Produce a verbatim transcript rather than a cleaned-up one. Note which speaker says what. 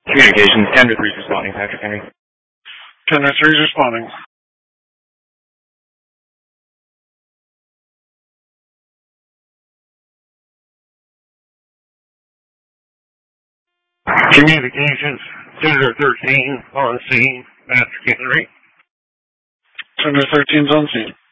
Speaker 1: Communications, Tender three is responding, Patrick Henry.
Speaker 2: Tender three is responding.
Speaker 3: Communications, Tender thirteen on scene, Patrick Henry.
Speaker 2: Tender thirteen is on scene.